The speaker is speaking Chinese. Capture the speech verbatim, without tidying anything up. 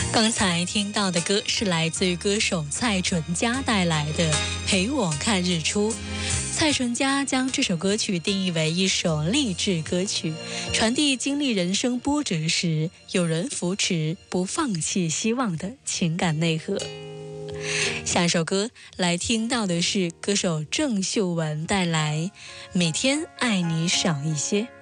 刚才听到的歌是来自于歌手蔡淳佳带来的《陪我看日出》。蔡淳佳将这首歌曲定义为一首励志歌曲，传递经历人生波折时有人扶持、不放弃希望的情感内核。下一首歌来听到的是歌手郑秀文带来《每天爱你少一些》。